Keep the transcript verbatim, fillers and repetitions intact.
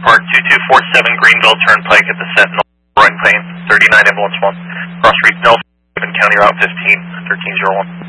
Park, two two four seven Greenville Turnpike at the Sentinel, right plane, thirty-nine ambulance one. Cross Street, Nelson, County Route fifteen, thirteen oh one.